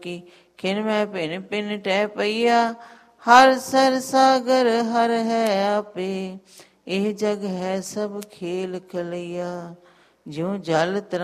ਕੀ ਖਿਨ ਮੈਂ ਭਿਨ ਭਿਨ ਟਹਿ ਪਈਆ। ਹਰ ਸਰ ਸਾਗਰ ਹਰ ਹੈ ਆਪੇ, ਇਹ ਜਗ ਹੈ ਸਭ ਖੇਲ ਖਲਈਆ। ਜਿਉ ਜਲ